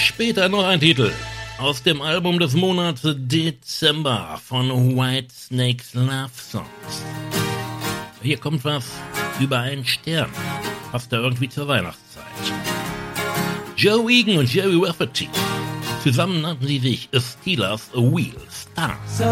Später noch ein Titel aus dem Album des Monats Dezember von Whitesnakes Love Songs. Hier kommt was über einen Stern, passt da irgendwie zur Weihnachtszeit. Joe Egan und Jerry Rafferty, zusammen nannten sie sich A Steelers A Wheel Stars. So